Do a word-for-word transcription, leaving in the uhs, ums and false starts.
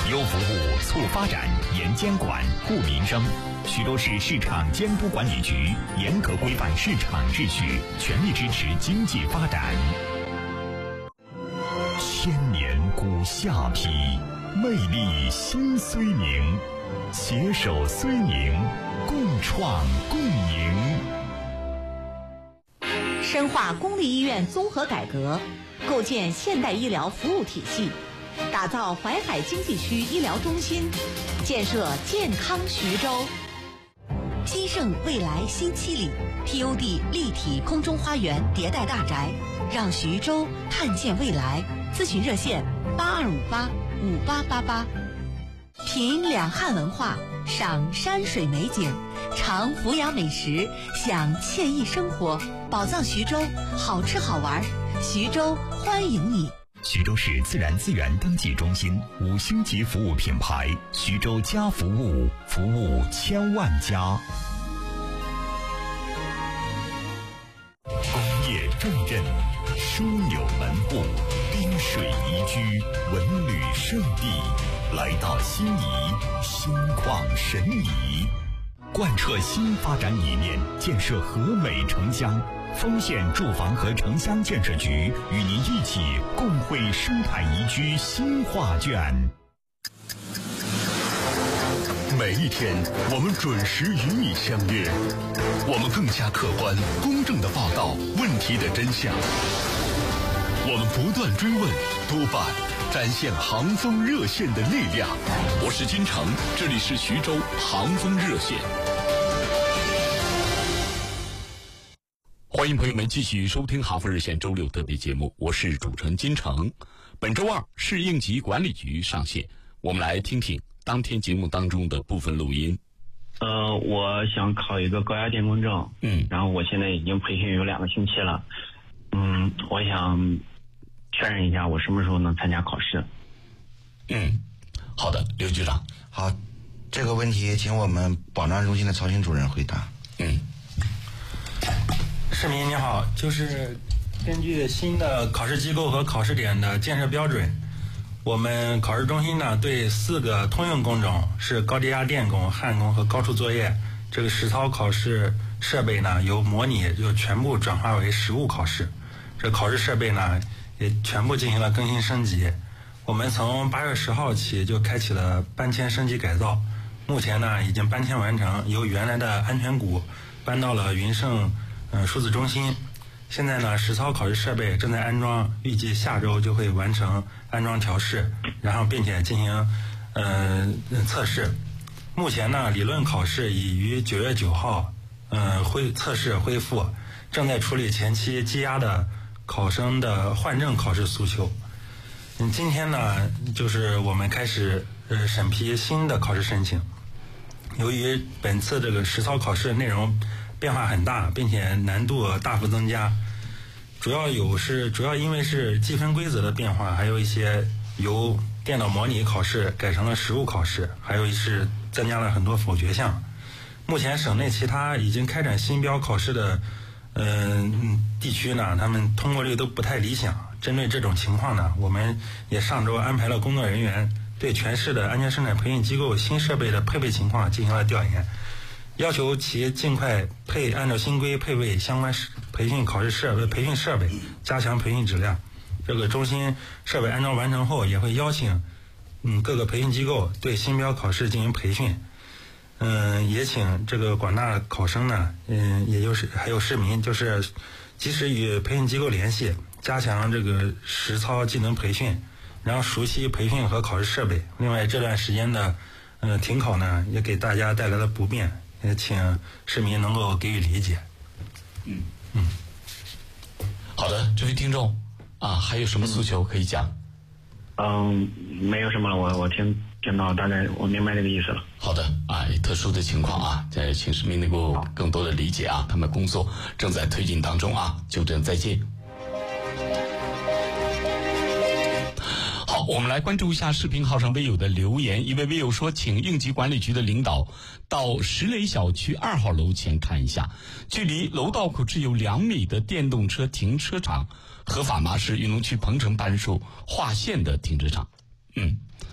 优服务、促发展、严监管、护民生。徐州市市场监督管理局严格规范市场秩序，全力支持经济发展。千年古下邳，魅力新睢宁，携手睢宁，共创共赢。 深化公立医院综合改革，构建现代医疗服务体系，打造淮海经济区医疗中心，建设健康徐州。 金盛未来新七里 T O D 立体空中花园迭代大宅，让徐州看见未来。咨询热线八二五八五八八八。品两汉文化，赏山水美景，尝福雅美食，享惬意生活。宝藏徐州，好吃好玩，徐州欢迎你。 徐州市自然资源登记中心五星级服务品牌，徐州家服务，服务千万家。工业重镇，枢纽门户，滨水宜居，文旅胜地。来到新沂，心旷神怡。贯彻新发展理念，建设和美城乡。丰县住房和城乡建设局与您一起共绘生态宜居新画卷。 每一天，我们准时与你相约，我们更加客观、公正地报道问题的真相。我们不断追问、督办，展现航风热线的力量。我是金城，这里是徐州航风热线。 欢迎朋友们继续收听航风热线周六特别节目，我是主持人金城。本周二市应急管理局上线，我们来听听当天节目当中的部分录音。 呃，我想考一个高压电工证， 嗯， 然后我现在已经培训有两个星期了，嗯，我想确认一下我什么时候能参加考试。 嗯，好的，刘局长。 好，这个问题请我们保障中心的曹鑫主任回答。 嗯。 市民你好，就是根据新的考试机构和考试点的建设标准，我们考试中心呢对四个通用工种是高低压电工、焊工和高处作业，这个实操考试设备呢由模拟就全部转化为实物考试。这考试设备呢也全部进行了更新升级。我们从八月十号起就开启了搬迁升级改造，目前呢已经搬迁完成，由原来的安全谷搬到了云盛嗯，数字中心。现在呢，实操考试设备正在安装，预计下周就会完成安装调试，然后并且进行呃测试。目前呢，理论考试已于九月九号嗯恢测试恢复，正在处理前期积压的考生的换证考试诉求。嗯，今天呢，就是我们开始呃审批新的考试申请。由于本次这个实操考试内容变化很大，并且难度大幅增加，主要有是主要因为是计分规则的变化，还有一些由电脑模拟考试改成了实物考试，还有是增加了很多否决项。目前省内其他已经开展新标考试的嗯、呃、地区呢，他们通过率都不太理想。针对这种情况呢，我们也上周安排了工作人员对全市的安全生产培训机构新设备的配备情况进行了调研，要求其尽快配按照新规配备相关培训考试设备、培训设备，加强培训质量。这个中心设备安装完成后，也会邀请嗯各个培训机构对新标考试进行培训。嗯，也请这个广大考生呢，嗯，也就是还有市民，就是及时与培训机构联系，加强这个实操技能培训，然后熟悉培训和考试设备。另外，这段时间的呃停考呢，也给大家带来了不便。也请市民能够给予理解。 嗯嗯， 好的，这位听众啊，还有什么诉求可以讲？ 嗯，没有什么了，我我听听到大概我明白这个意思了。 好的啊，特殊的情况啊，在请市民能够更多的理解啊，他们工作正在推进当中啊，就这样再见。好，我们来关注一下视频号上微友的留言。一位微友说，请应急管理局的领导到石雷小区二号楼前看一下，距离楼道口只有两米的电动车停车场合法吗？是运动区鹏城办事处划线的停车场。嗯，